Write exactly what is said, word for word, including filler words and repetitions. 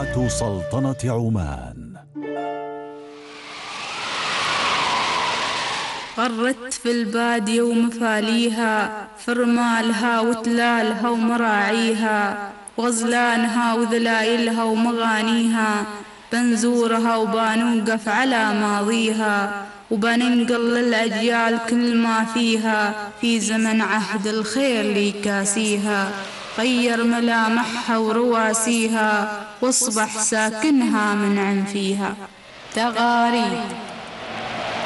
إذاعة سلطنة عمان. غرت في البادية ومفاليها، فرمالها وتلالها ومراعيها، وغزلانها وذلايلها ومغانيها، بنزورها وبنوقف على ماضيها، وبننقل للأجيال كل ما فيها، في زمن عهد الخير لي كاسيها، غير ملامحها ورواسيها، واصبح ساكنها منعم فيها. تغاريد